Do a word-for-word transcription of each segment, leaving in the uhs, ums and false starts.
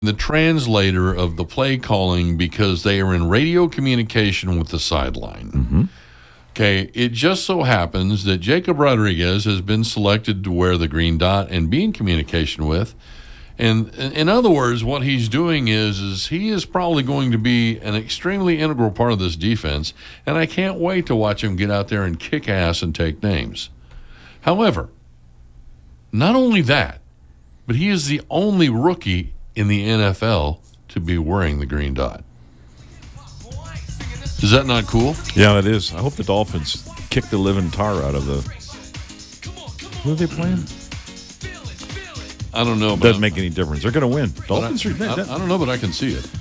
the translator of the play calling because they are in radio communication with the sideline. Mm-hmm. Okay, it just so happens that Jacob Rodriguez has been selected to wear the green dot and be in communication with. And in other words, what he's doing is, is he is probably going to be an extremely integral part of this defense, and I can't wait to watch him get out there and kick ass and take names. However, not only that, but he is the only rookie in the N F L to be wearing the green dot. Is that not cool? Yeah, it is. I hope the Dolphins kick the living tar out of the... Who are they playing? I don't know. Doesn't make any difference. They're going to win. Dolphins I, are... I, I don't know, but I can see it.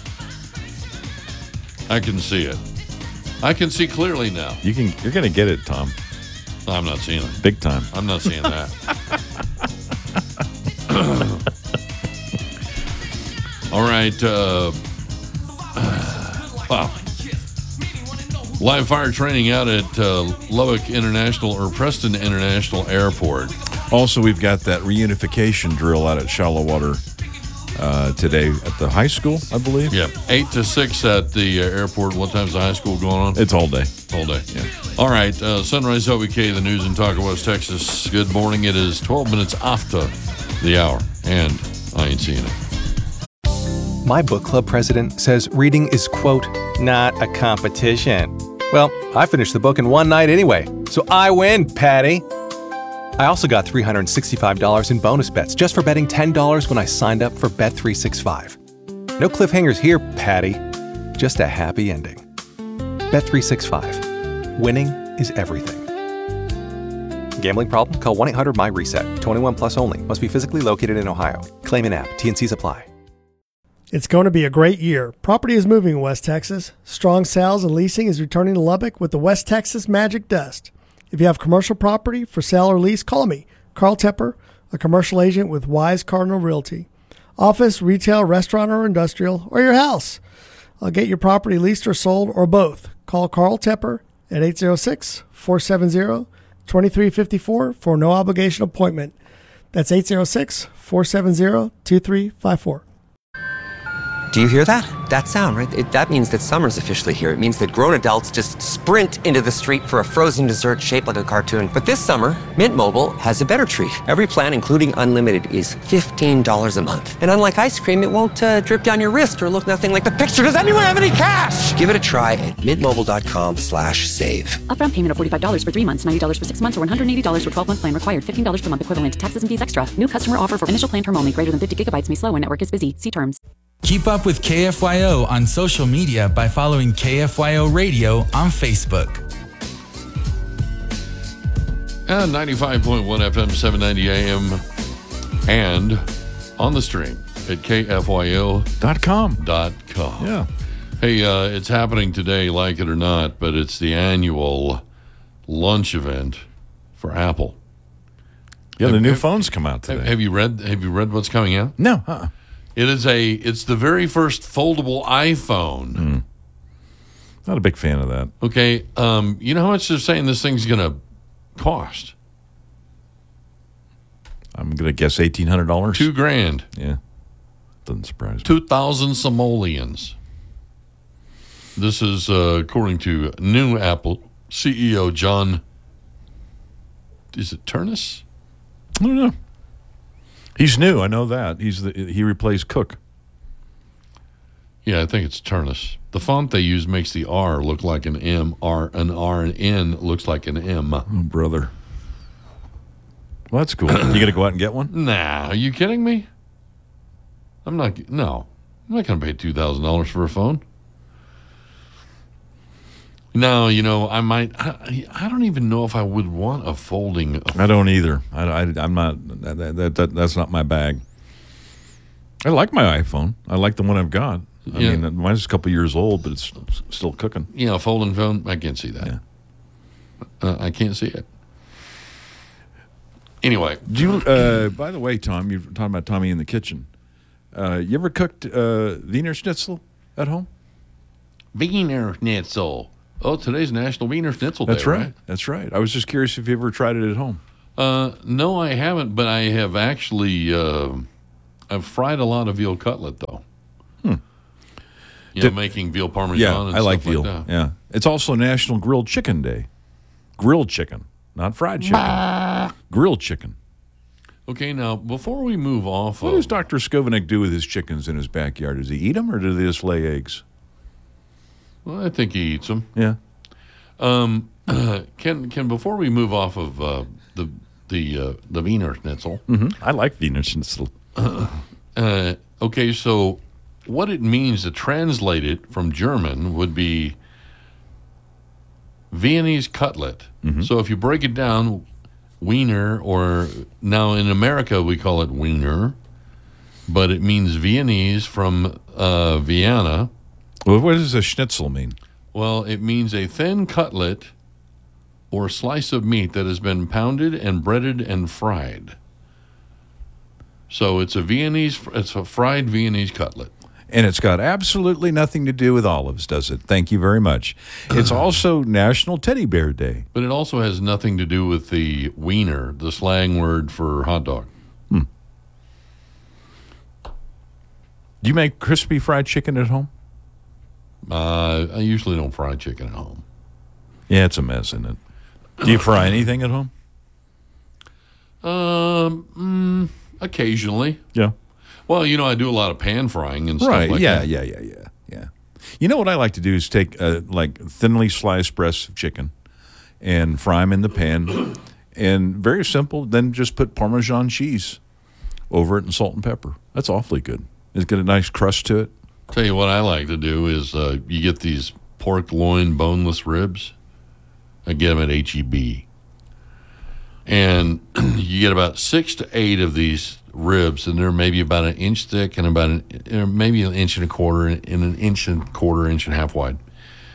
I can see it. I can see clearly now. You can, you're going to get it, Tom. I'm not seeing it. Big time. I'm not seeing that. All right. Uh, wow. Live fire training out at uh, Lubbock International or Preston International Airport. Also, we've got that reunification drill out at Shallow Water uh, today at the high school, I believe. Yeah, eight to six at the uh, airport. What time's the high school going on? It's all day. All day. Yeah. All right, uh, Sunrise L B K, the news in Talk of West Texas. Good morning. It is twelve minutes after the hour, and I ain't seeing it. My book club president says reading is, quote, not a competition. Well, I finished the book in one night anyway, so I win, Patty. I also got three hundred sixty-five dollars in bonus bets just for betting ten dollars when I signed up for Bet three sixty-five. No cliffhangers here, Patty. Just a happy ending. Bet three sixty-five. Winning is everything. Gambling problem? Call one eight hundred my reset. twenty-one plus only. Must be physically located in Ohio. Claim in app. T N Cs apply. It's going to be a great year. Property is moving in West Texas. Strong sales and leasing is returning to Lubbock with the West Texas Magic Dust. If you have commercial property for sale or lease, call me, Carl Tepper, a commercial agent with Wise Cardinal Realty. Office, retail, restaurant, or industrial, or your house. I'll get your property leased or sold, or both. Call Carl Tepper at eight zero six, four seven zero, two three five four for a no-obligation appointment. That's eight zero six, four seven zero, two three five four. Do you hear that? That sound, right? It, that means that summer's officially here. It means that grown adults just sprint into the street for a frozen dessert shaped like a cartoon. But this summer, Mint Mobile has a better treat. Every plan, including unlimited, is fifteen dollars a month. And unlike ice cream, it won't uh, drip down your wrist or look nothing like the picture. Does anyone have any cash? Give it a try at mintmobile.com slash save. Upfront payment of forty-five dollars for three months, ninety dollars for six months, or one hundred eighty dollars for twelve-month plan required. fifteen dollars per month equivalent. Taxes and fees extra. New customer offer for initial plan term only. Greater than fifty gigabytes may slow when network is busy. See terms. Keep up with K F Y O on social media by following K F Y O Radio on Facebook. And ninety-five point one F M, seven ninety A M, and on the stream at K F Y O Dot com. Dot com. Yeah. Hey, uh, it's happening today, like it or not, but it's the annual lunch event for Apple. Yeah, have, the new have, phones come out today. Have you read? Have you read what's coming out? No. Uh-uh. It is a. It's the very first foldable iPhone. Mm. Not a big fan of that. Okay. Um, you know how much they're saying this thing's going to cost? I'm going to guess eighteen hundred dollars. Two grand. Yeah. Doesn't surprise me. Two thousand simoleons. This is uh, according to new Apple C E O John. Is it Ternus? I don't know. He's new. I know that. He's the he replaced Cook. Yeah, I think it's Ternus. The font they use makes the R look like an M, R, an R, and N looks like an M. Oh, brother. Well, that's cool. You going to go out and get one? Nah, are you kidding me? I'm not, no. I'm not going to pay two thousand dollars for a phone. No, you know, I might, I, I don't even know if I would want a folding. I don't either. I, I, I'm not, that, that, that, that's not my bag. I like my iPhone. I like the one I've got. I Yeah. mean, mine's a couple years old, but it's still cooking. You know, a folding phone, I can't see that. Yeah. Uh, I can't see it. Anyway. Do you, uh, by the way, Tom, you're talking about Tommy in the kitchen. Uh, you ever cooked uh, Wiener Schnitzel at home? Wiener Schnitzel. Oh, today's National Wiener Schnitzel Day, That's right. right? That's right. I was just curious if you ever tried it at home. Uh, no, I haven't, but I have actually, uh, I've fried a lot of veal cutlet though. Hmm. You Did- know, making veal parmesan Yeah, and I stuff like like veal. that. Yeah, it's also National Grilled Chicken Day. Grilled chicken, not fried chicken. Grilled chicken. Okay, now before we move off What of does Doctor Skovanec do with his chickens in his backyard? Does he eat them or do they just lay eggs? well, I think he eats them. Yeah. Um, can can before we move off of uh, the the uh, the Wiener Schnitzel, Mm-hmm. I like Wiener Schnitzel. uh, okay, so what it means to translate it from German would be Viennese cutlet. So if you break it down, Wiener, or now in America we call it Wiener, but it means Viennese from uh, Vienna. Well, what does a schnitzel mean? Well, it means a thin cutlet or slice of meat that has been pounded and breaded and fried. So it's a Viennese, it's a fried Viennese cutlet. And it's got absolutely nothing to do with olives, does it? Thank you very much. It's also National Teddy Bear Day. But it also has nothing to do with the wiener, the slang word for hot dog. Do you make crispy fried chicken at home? Uh, I usually don't fry chicken at home. Yeah, it's a mess, isn't it? Do you fry anything at home? Um, mm, occasionally. Yeah. Well, you know, I do a lot of pan frying and stuff Right. like yeah, that. yeah, yeah, yeah, yeah. You know what I like to do is take uh, like thinly sliced breasts of chicken and fry them in the pan, and very simple. Then just put Parmesan cheese over it and salt and pepper. That's awfully good. It's got a nice crust to it. Tell you what I like to do is uh, you get these pork loin boneless ribs. I get them at H E B. And you get about six to eight of these ribs, and they're maybe about an inch thick and about an, uh, maybe an inch and a quarter and an inch and a quarter, inch and a half wide.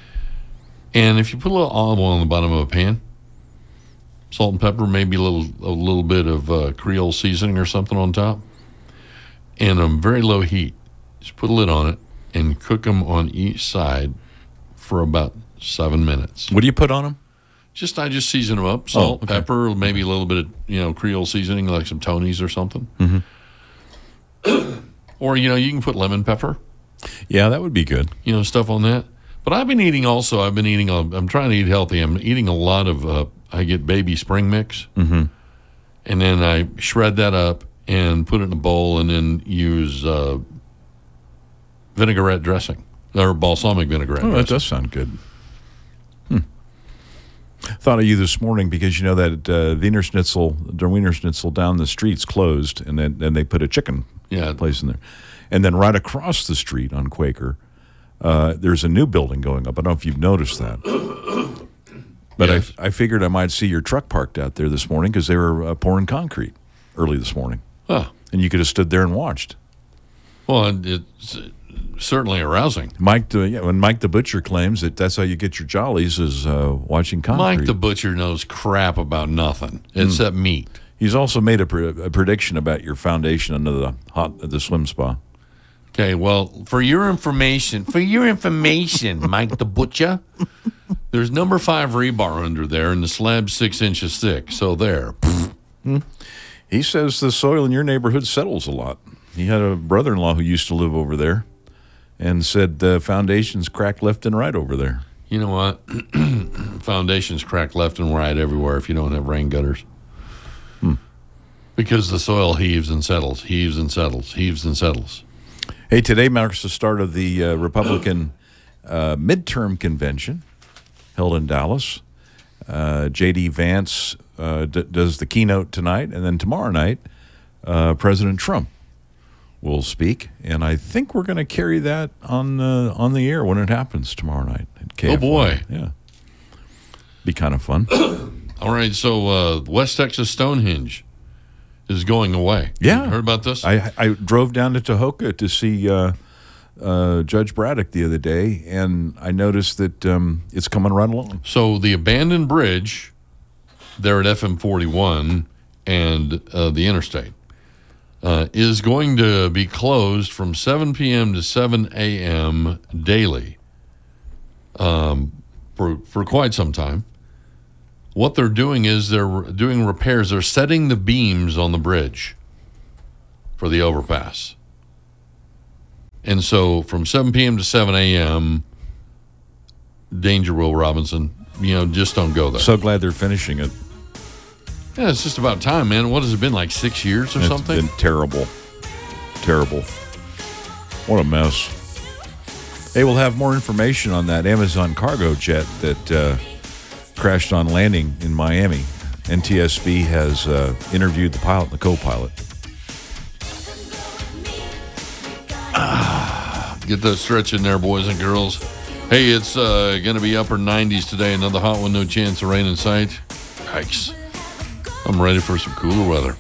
And if you put a little olive oil on the bottom of a pan, salt and pepper, maybe a little a little bit of uh, Creole seasoning or something on top, and a very low heat, just put a lid on it and cook them on each side for about seven minutes. What do you put on them? Just I just season them up, salt, Oh, okay. pepper, maybe a little bit of you know Creole seasoning, like some Tony's or something. Mm-hmm. Or you know you can put lemon pepper, Yeah, that would be good. you know stuff on that. But I've been eating also. I've been eating. A, I'm trying to eat healthy. I'm eating a lot of. Uh, I get baby spring mix, Mm-hmm. and then I shred that up and put it in a bowl, and then use uh, vinaigrette dressing or balsamic vinaigrette. Oh, that dressing. does sound good. Hmm. Thought of you this morning because you know that uh, Wiener Schnitzel, der Wiener Schnitzel down the street's closed, and then and they put a chicken Yeah. place in there, and then right across the street on Quaker, uh, there's a new building going up. I don't know if you've noticed that, but Yes. I I figured I might see your truck parked out there this morning because they were uh, pouring concrete early this morning, Oh, and you could have stood there and watched. well, and it's certainly arousing. Mike, the, yeah, when Mike the Butcher claims that that's how you get your jollies is uh, watching concrete. Mike the Butcher knows crap about nothing Hmm. except meat. He's also made a, pre- a prediction about your foundation under the hot the swim spa. Okay, well, for your information, for your information, Mike the Butcher, there's number five rebar under there, and the slab's six inches thick. So there. He says the soil in your neighborhood settles a lot. He had a brother-in-law who used to live over there, and said the foundation's cracked left and right over there. You know what? Foundations crack left and right everywhere if you don't have rain gutters. Hmm. Because the soil heaves and settles, heaves and settles, heaves and settles. Hey, today marks the start of the uh, Republican uh, midterm convention held in Dallas. Uh, J D. Vance uh, d- does the keynote tonight, and then tomorrow night, uh, President Trump will speak, and I think we're going to carry that on uh, on the air when it happens tomorrow night at K F Y. Oh, boy. Yeah, be kind of fun. All right, so uh, West Texas Stonehenge is going away. Yeah. You heard about this? I I drove down to Tahoka to see uh, uh, Judge Braddock the other day, and I noticed that um, it's coming right along. So the abandoned bridge there at F M forty-one and uh, the interstate uh, is going to be closed from seven p.m. to seven a.m. daily um, for, for quite some time. What they're doing is they're doing repairs. They're setting the beams on the bridge. for the overpass. And so from seven p.m. to seven a.m., danger, Will Robinson. You know, just don't go there. So glad they're finishing it. Yeah, it's just about time, man. What has it been, like six years or It's something? been terrible. Terrible. What a mess. Hey, we'll have more information on that Amazon cargo jet that uh, crashed on landing in Miami. N T S B has uh, interviewed the pilot and the co-pilot. Get that stretch in there, boys and girls. Hey, it's uh, going to be upper nineties today. Another hot one, no chance of rain in sight. Yikes. I'm ready for some cooler weather.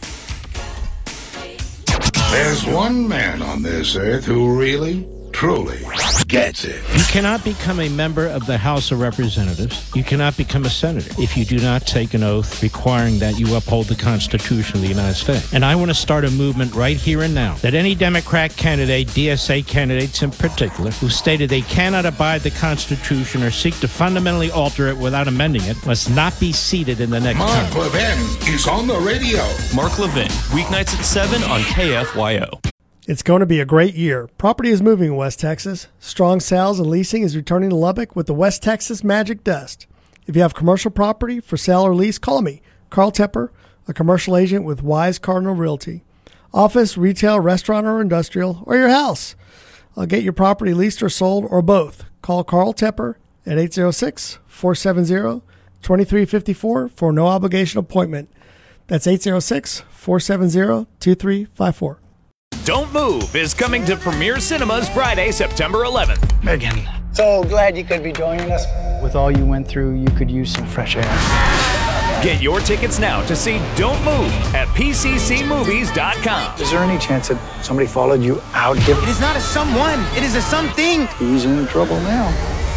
There's one man on this earth who really, truly gets it. You cannot become a member of the House of Representatives. You cannot become a senator if you do not take an oath requiring that you uphold the Constitution of the United States. And I want to start a movement right here and now that any Democrat candidate, D S A candidates in particular, who stated they cannot abide the Constitution or seek to fundamentally alter it without amending it, must not be seated in the next Mark term. Levin is on the radio. Mark Levin, weeknights at seven on K F Y O. It's going to be a great year. Property is moving in West Texas. Strong sales and leasing is returning to Lubbock with the West Texas Magic Dust. If you have commercial property for sale or lease, call me, Carl Tepper, a commercial agent with Wise Cardinal Realty. Office, retail, restaurant, or industrial, or your house. I'll get your property leased or sold, or both. Call Carl Tepper at eight zero six, four seven zero, two three five four for a no-obligation appointment. That's eight zero six, four seven zero, two three five four. Don't Move is coming to Premier Cinemas Friday, September eleventh. Megan, so glad you could be joining us. With all you went through, you could use some fresh air. Get your tickets now to see Don't Move at P C C movies dot com. Is there any chance that somebody followed you out here? It is not a someone, it is a something. He's in trouble now.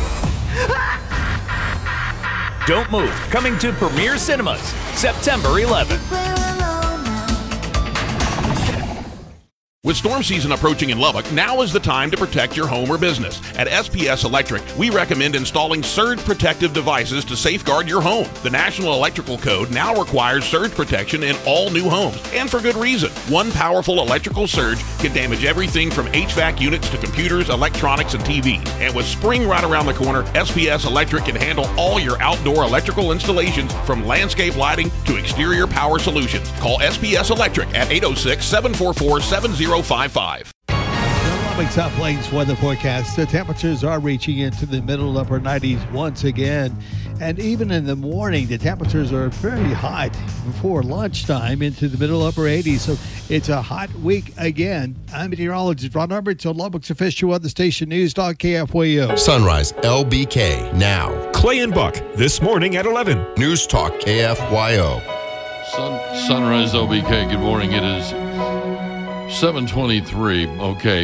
Don't Move, coming to Premier Cinemas, September eleventh. With storm season approaching in Lubbock, now is the time to protect your home or business. At S P S Electric, we recommend installing surge protective devices to safeguard your home. The National Electrical Code now requires surge protection in all new homes, and for good reason. One powerful electrical surge can damage everything from H V A C units to computers, electronics, and T Vs. And with spring right around the corner, S P S Electric can handle all your outdoor electrical installations, from landscape lighting to exterior power solutions. Call S P S Electric at eight oh six, seven four four, seven oh five five. The Lubbock South Plains weather forecast. The temperatures are reaching into the middle upper nineties once again. And even in the morning, the temperatures are very hot before lunchtime into the middle upper eighties. So it's a hot week again. I'm meteorologist Ron Roberts on Lubbock's official weather station News Talk K F Y O. Sunrise L B K now. Clay and Buck this morning at eleven. News Talk K F Y O. Sun, Sunrise L B K, good morning. It is seven twenty-three. Okay.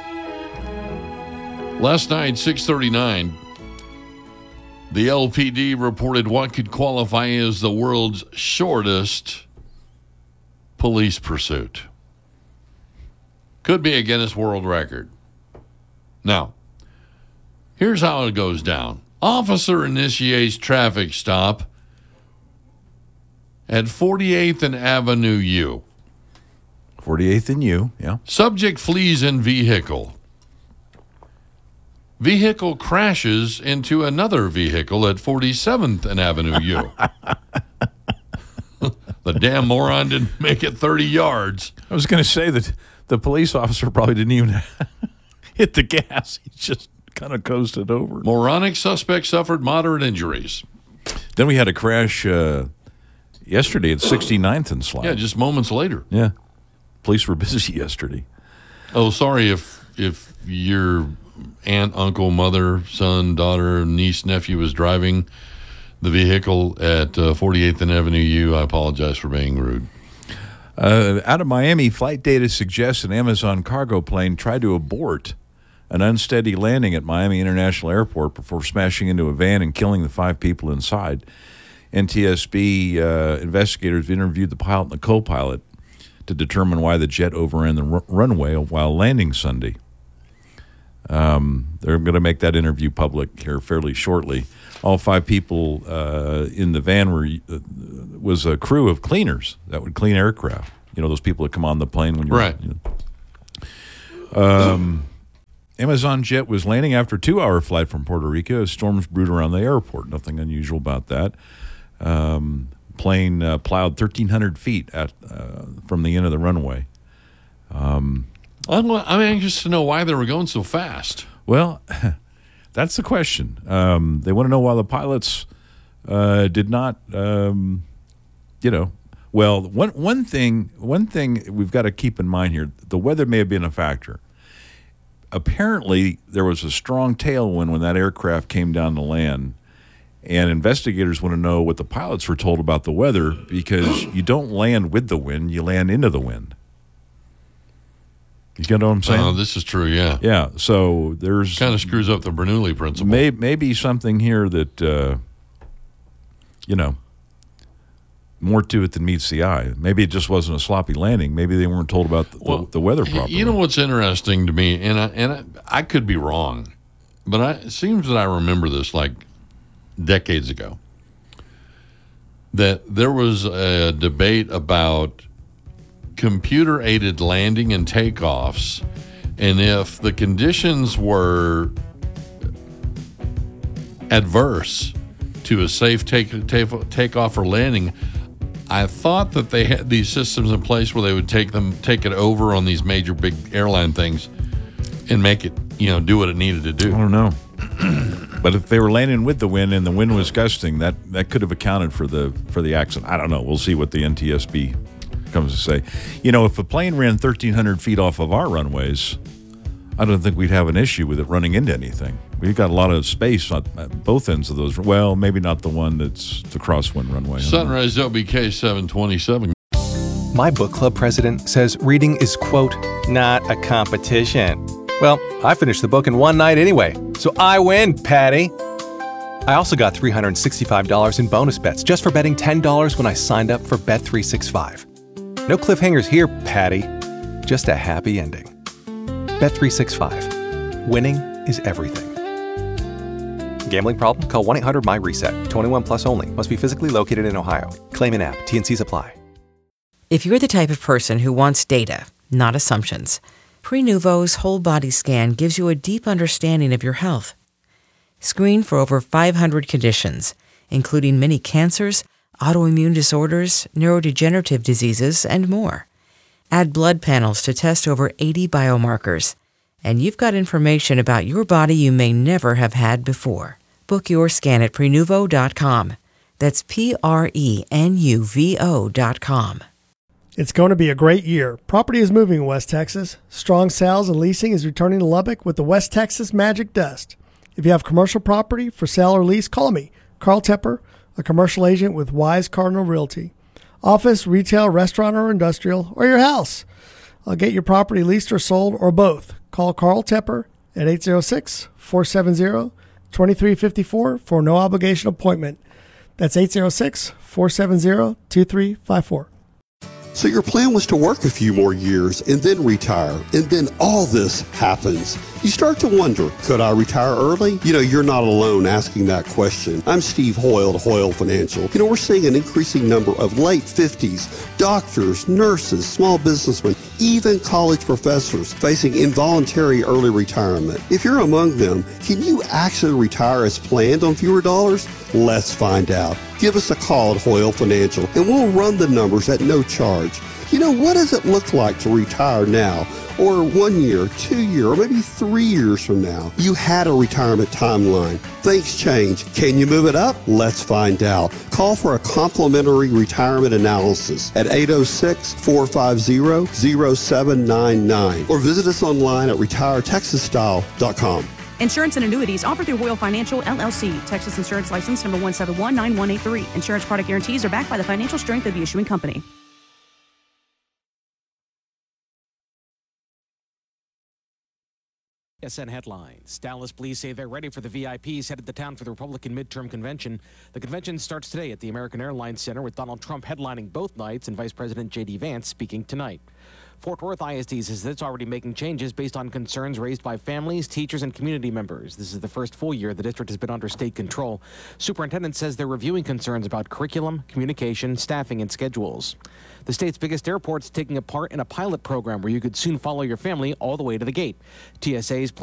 Last night, six thirty-nine, the L P D reported what could qualify as the world's shortest police pursuit. Could be a Guinness World Record. Now, here's how it goes down. Officer initiates traffic stop at forty-eighth and Avenue U. forty-eighth and U, yeah. Subject flees in vehicle. Vehicle crashes into another vehicle at forty-seventh and Avenue U. The damn moron didn't make it thirty yards. I was going to say that the police officer probably didn't even hit the gas. He just kind of coasted over. Moronic suspect suffered moderate injuries. Then we had a crash uh, yesterday at sixty-ninth and Slide. Yeah, just moments later. Yeah. Police were busy yesterday. Oh, sorry if if your aunt, uncle, mother, son, daughter, niece, nephew was driving the vehicle at uh, forty-eighth and Avenue U. I apologize for being rude. Uh, out of Miami, flight data suggests an Amazon cargo plane tried to abort an unsteady landing at Miami International Airport before smashing into a van and killing the five people inside. N T S B uh, investigators interviewed the pilot and the co-pilot to determine why the jet overran the r- runway while landing Sunday. Um, they're going to make that interview public here fairly shortly. All five people uh, in the van were uh, was a crew of cleaners that would clean aircraft. You know, those people that come on the plane when you're right. You know. Um, Amazon jet was landing after a two-hour flight from Puerto Rico as storms brewed around the airport. Nothing unusual about that. Um, plane uh, plowed thirteen hundred feet at uh, from the end of the runway. Um, I'm, I'm anxious to know why they were going so fast. Well, that's the question. Um, they want to know why the pilots uh, did not, um, you know. Well, one one thing one thing we've got to keep in mind here: the weather may have been a factor. Apparently, there was a strong tailwind when that aircraft came down to land, and investigators want to know what the pilots were told about the weather, because you don't land with the wind; you land into the wind. You get what I'm saying? Oh, this is true, yeah. Yeah, so there's... Kind of screws up the Bernoulli principle. May, maybe something here that, uh, you know, more to it than meets the eye. Maybe it just wasn't a sloppy landing. Maybe they weren't told about the, well, the, the weather properly. You know what's interesting to me, and I, and I, I could be wrong, but I, it seems that I remember this like decades ago, that there was a debate about computer-aided landing and takeoffs, and if the conditions were adverse to a safe take, take, takeoff or landing, I thought that they had these systems in place where they would take them, take it over on these major big airline things and make it, you know, do what it needed to do. I don't know. But if they were landing with the wind and the wind was gusting, that, that could have accounted for the for the accident. I don't know. We'll see what the N T S B comes to say. You know, if a plane ran thirteen hundred feet off of our runways, I don't think we'd have an issue with it running into anything. We've got a lot of space on both ends of those. Well, maybe not the one that's the crosswind runway. Sunrise L B K seven twenty-seven. My book club president says reading is, quote, not a competition. Well, I finished the book in one night anyway, so I win, Patty. I also got three hundred sixty-five dollars in bonus bets just for betting ten dollars when I signed up for Bet three sixty-five. No cliffhangers here, Patty. Just a happy ending. Bet three sixty-five. Winning is everything. Gambling problem? Call one eight hundred my reset. twenty-one plus only. Must be physically located in Ohio. Claim in app. T N Cs apply. If you're the type of person who wants data, not assumptions, Prenuvo's whole body scan gives you a deep understanding of your health. Screen for over five hundred conditions, including many cancers, autoimmune disorders, neurodegenerative diseases, and more. Add blood panels to test over eighty biomarkers, and you've got information about your body you may never have had before. Book your scan at Prenuvo dot com. That's P R E N U V O dot com. It's going to be a great year. Property is moving in West Texas. Strong sales and leasing is returning to Lubbock with the West Texas Magic Dust. If you have commercial property for sale or lease, call me, Carl Tepper, a commercial agent with Wise Cardinal Realty. Office, retail, restaurant, or industrial, or your house. I'll get your property leased or sold, or both. Call Carl Tepper at eight zero six, four seven zero, two three five four for a no-obligation appointment. That's eight zero six, four seven zero, two three five four. So your plan was to work a few more years and then retire, and then all this happens. You start to wonder, could I retire early? You know, you're not alone asking that question. I'm Steve Hoyle at Hoyle Financial. You know, we're seeing an increasing number of late fifties, doctors, nurses, small businessmen, even college professors facing involuntary early retirement. If you're among them, can you actually retire as planned on fewer dollars? Let's find out. Give us a call at Hoyle Financial, and we'll run the numbers at no charge. You know, what does it look like to retire now, or one year, two year, or maybe three years from now? You had a retirement timeline. Things change. Can you move it up? Let's find out. Call for a complimentary retirement analysis at eight oh six, four five zero, zero seven nine nine or visit us online at retire texas style dot com. Insurance and annuities offered through Hoyle Financial, L L C. Texas Insurance License number one seven one nine one eight three. Insurance product guarantees are backed by the financial strength of the issuing company. S N headlines. Dallas police say they're ready for the V I Ps headed to town for the Republican midterm convention. The convention starts today at the American Airlines Center with Donald Trump headlining both nights and Vice President J D Vance speaking tonight. Fort Worth I S D says it's already making changes based on concerns raised by families, teachers, and community members. This is the first full year the district has been under state control. Superintendent says they're reviewing concerns about curriculum, communication, staffing, and schedules. The state's biggest airport's taking a part in a pilot program where you could soon follow your family all the way to the gate. T S A's